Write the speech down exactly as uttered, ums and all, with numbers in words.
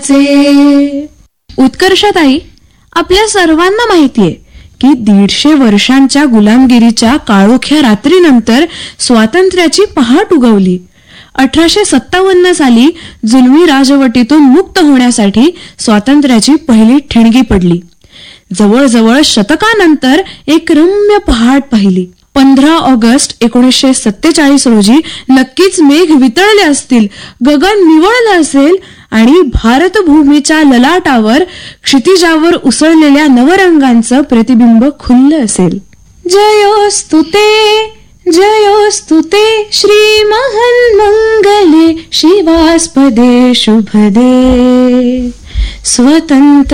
असे. उत्कर्षताई, आपल्या सर्वांना माहितीये की दीडशे वर्षांच्या गुलामगिरीच्या काळोख्या रात्रीनंतर स्वातंत्र्याची पहाट उगवली. अठराशे सत्तावन्न साली जुलमी राजवटीतून मुक्त होण्यासाठी स्वातंत्र्याची पहिली ठिणगी पडली. जवळजवळ शतकानंतर एक रम्य पहाट पाहिली. पंधरा ऑगस्ट एकोणीसशे सत्तेचाळीस रोजी नक्कीच मेघ वितळले असतील, गगन निवळलं असेल आणि भारतभूमीच्या ललाटावर क्षितिजावर उसळलेल्या नवरंगांचं प्रतिबिंब खुललं असेल. जयोस्तुते जयोस्तुते श्री महन् मंगले शिवास्पदे शुभदे स्वतंत्र